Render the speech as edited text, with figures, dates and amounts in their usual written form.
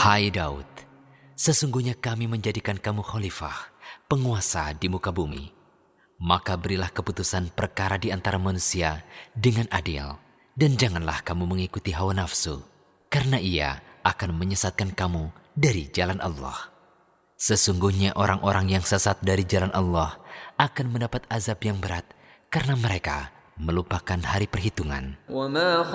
Hai Daud, sesungguhnya kami menjadikan kamu khalifah, penguasa di muka bumi. Maka berilah keputusan perkara di antara manusia dengan adil, dan janganlah kamu mengikuti hawa nafsu, karena ia akan menyesatkan kamu dari jalan Allah. Sesungguhnya orang-orang yang sesat dari jalan Allah akan mendapat azab yang berat karena mereka melupakan hari perhitungan.